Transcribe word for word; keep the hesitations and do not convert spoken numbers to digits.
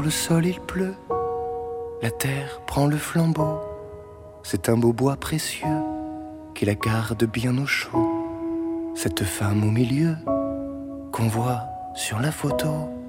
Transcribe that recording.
Sur le sol il pleut, la terre prend le flambeau. C'est un beau bois précieux qui la garde bien au chaud. Cette femme au milieu qu'on voit sur la photo.